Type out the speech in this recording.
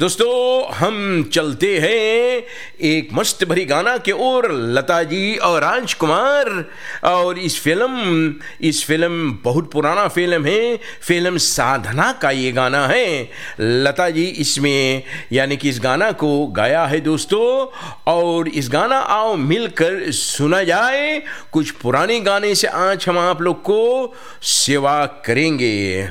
दोस्तों हम चलते हैं एक मस्त भरी गाना के ओर। लता जी और राजकुमार और इस फिल्म बहुत पुराना फिल्म है। फिल्म साधना का ये गाना है। लता जी इसमें यानी कि इस गाना को गाया है दोस्तों। और इस गाना आओ मिलकर सुना जाए। कुछ पुराने गाने से आज हम आप लोग को सेवा करेंगे।